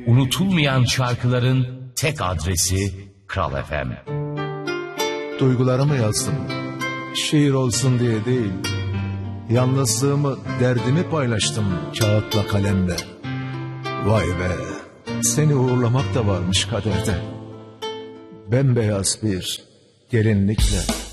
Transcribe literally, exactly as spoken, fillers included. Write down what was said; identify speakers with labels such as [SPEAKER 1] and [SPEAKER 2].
[SPEAKER 1] unutulmayan şarkıların tek adresi Kral F M.
[SPEAKER 2] Duygularımı yazdım, şiir olsun diye değil. Yalnızlığımı, derdimi paylaştım kağıtla kalemle. Vay be, seni uğurlamak da varmış kaderde. Bembeyaz bir gelinlikle.